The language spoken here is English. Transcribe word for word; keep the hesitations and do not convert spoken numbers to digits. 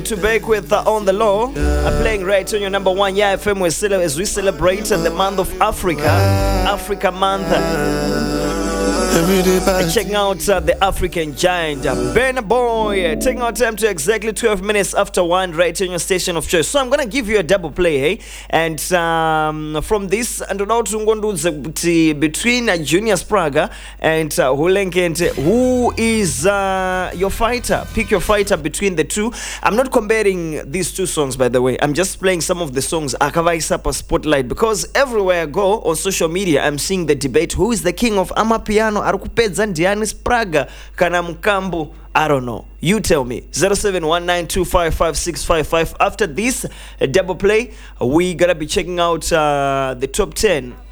To back with uh, On The Law, uh, playing right on your number one Yeah F M as we celebrate uh, the month of Africa, Africa month. Uh, checking out uh, the African giant, uh, Burna Boy, uh, taking our time to exactly twelve minutes after one, right on your station of choice. So I'm gonna give you a double play, hey? And um, from this, and now to between uh, Junior Spraga and uh, Hulenkente, who is uh, your fighter? Pick your fighter between the two. I'm not comparing these two songs, by the way. I'm just playing some of the songs Akavaisa per Spotlight, because everywhere I go on social media, I'm seeing the debate: who is the king of Amapiano? Arukupedza ndiani Spraga kana Mkambu? I don't know. You tell me. zero seven one nine two five five six five five. After this uh, double play, we gotta be checking out uh, the top ten